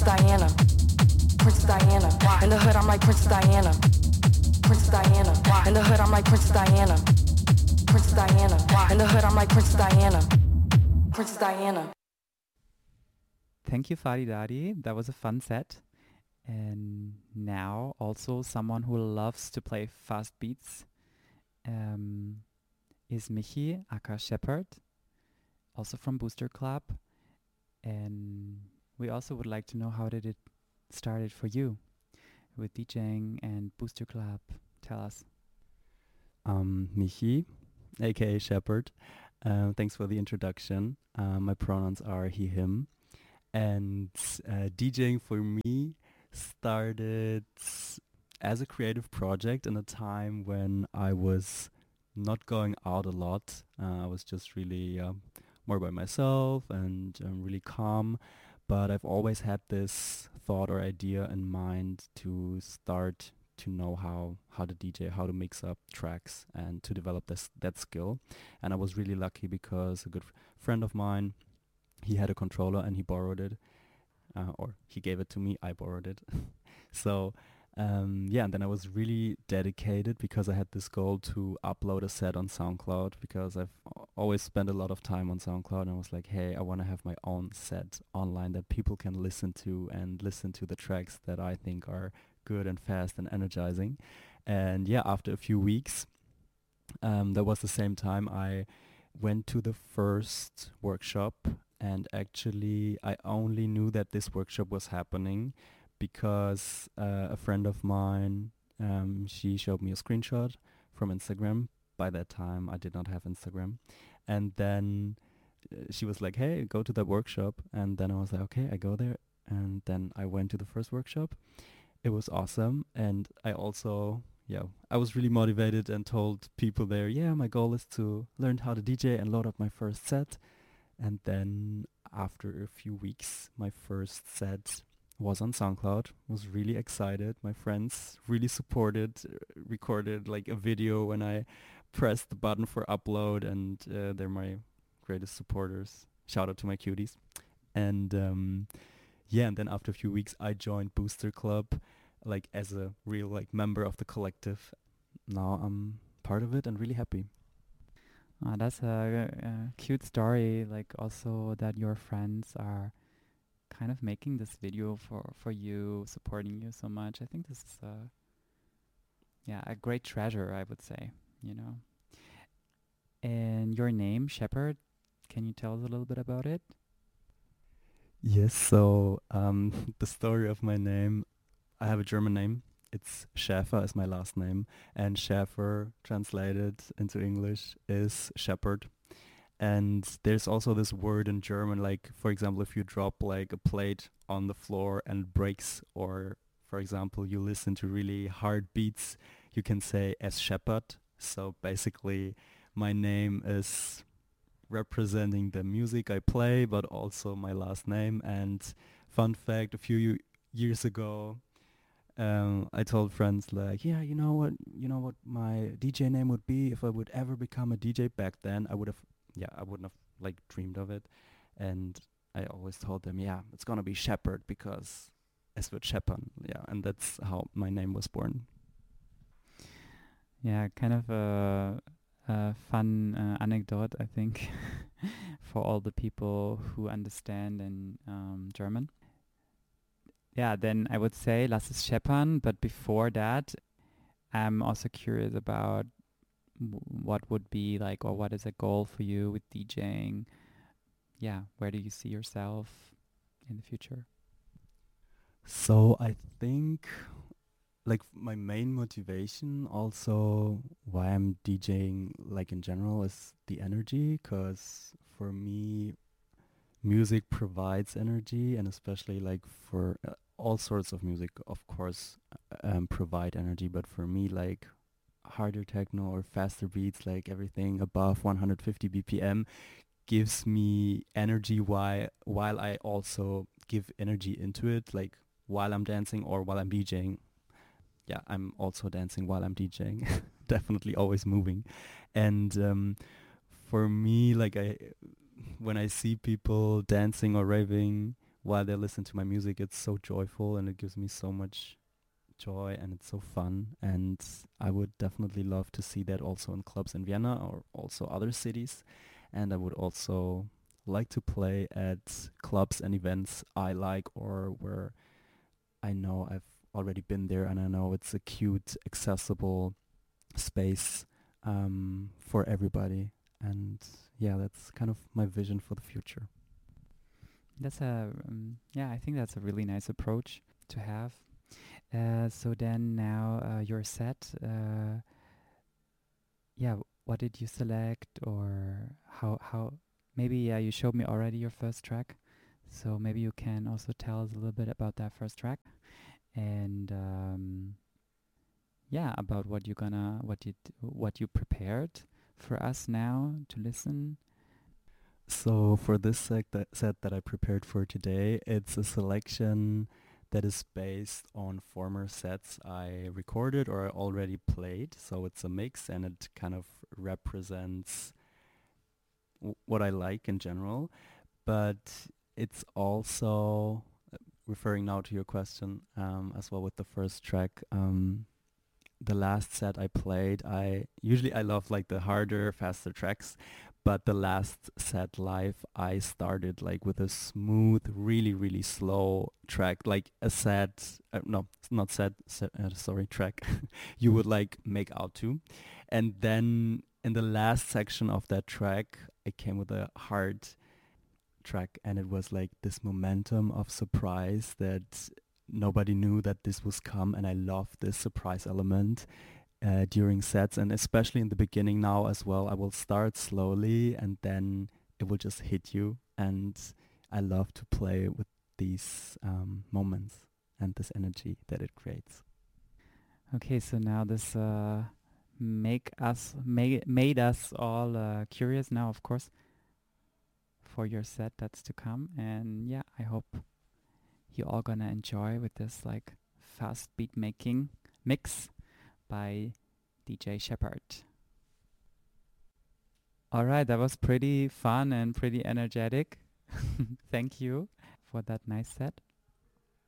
Diana. Princess Diana. In the hood, I'm like Princess Diana. Princess Diana. In the hood, I'm like Princess Diana. Princess Diana. In the hood, I'm like Princess Diana. Princess Diana. Thank you, Fadi Dadi. That was a fun set. And now also someone who loves to play fast beats is Michi, aka Shepherd, also from Booster Club. And we also would like to know, how did it started for you with DJing and Booster Club? Tell us. Michi, aka Shepherd. Thanks for the introduction. My pronouns are he, him. And DJing for me started as a creative project in a time when I was not going out a lot. I was just really more by myself and really calm. But I've always had this thought or idea in mind to start to know how to DJ, how to mix up tracks and to develop that skill. And I was really lucky because a good friend of mine, he had a controller and he borrowed it. Or he gave it to me, I borrowed it. So and then I was really dedicated because I had this goal to upload a set on SoundCloud, because I've always spent a lot of time on SoundCloud, and I was like, hey, I want to have my own set online that people can listen to and listen to the tracks that I think are good and fast and energizing. And yeah, after a few weeks, that was the same time I went to the first workshop. And actually, I only knew that this workshop was happening because a friend of mine, she showed me a screenshot from Instagram. By that time, I did not have Instagram. And then she was like, hey, go to that workshop. And then I was like, okay, I go there. And then I went to the first workshop. It was awesome. And I also, I was really motivated and told people there, my goal is to learn how to DJ and load up my first set. And then after a few weeks, my first set was on SoundCloud. Was really excited. My friends really supported, recorded like a video when I pressed the button for upload, and they're my greatest supporters. Shout out to my cuties. And and then after a few weeks, I joined Booster Club, like as a real like member of the collective. Now I'm part of it and really happy. That's a cute story, like also that your friends are kind of making this video for you, supporting you so much. I think this is a great treasure, I would say, you know. And your name, Shepherd, can you tell us a little bit about it? Yes, so the story of my name, I have a German name. It's Schäfer is my last name, and Schäfer translated into English is shepherd. And there's also this word in German, like for example, if you drop like a plate on the floor and it breaks, or for example, you listen to really hard beats, you can say es scheppert. So basically, my name is representing the music I play, but also my last name. And fun fact, a few years ago, I told friends like, you know what my DJ name would be if I would ever become a DJ. Back then, I wouldn't have like dreamed of it. And I always told them, it's gonna be Shepherd because es wird scheppern. Yeah, and that's how my name was born. Yeah, kind of a fun anecdote, I think, for all the people who understand in German. Yeah, then I would say lass es scheppern, but before that, I'm also curious about what would be like, or what is a goal for you with DJing? Yeah, where do you see yourself in the future? So I think like my main motivation also why I'm DJing like in general is the energy, because for me music provides energy, and especially like for all sorts of music of course provide energy, but for me like harder techno or faster beats, like everything above 150 BPM gives me energy while I also give energy into it, like while I'm dancing or while I'm DJing. Yeah, I'm also dancing while I'm DJing. Definitely always moving. And for me, like when I see people dancing or raving while they listen to my music, it's so joyful and it gives me so much joy and it's so fun. And I would definitely love to see that also in clubs in Vienna or also other cities. And I would also like to play at clubs and events I like or where I know I've already been there and I know it's a cute, accessible space for everybody. And yeah, that's kind of my vision for the future. That's I think that's a really nice approach to have. So then now your set, what did you select or how, maybe, you showed me already your first track. So maybe you can also tell us a little bit about that first track and about what you prepared for us now to listen. So for this set that I prepared for today, it's a selection that is based on former sets I recorded or I already played. So it's a mix and it kind of represents what I like in general. But it's also, referring now to your question as well with the first track, the last set I played, I love like the harder, faster tracks, but the last set live I started like with a smooth, really, really slow track, like a set, no, it's not sorry, track you would like make out to. And then in the last section of that track, I came with a hard track and it was like this momentum of surprise that nobody knew that this was come, and I love this surprise element during sets, and especially in the beginning now as well. I will start slowly and then it will just hit you, and I love to play with these moments and this energy that it creates. Okay, so now this made us all curious now, of course, for your set that's to come. And yeah, I hope you all gonna enjoy with this like fast beat making mix by DJ Shepard. All right, that was pretty fun and pretty energetic. Thank you for that nice set.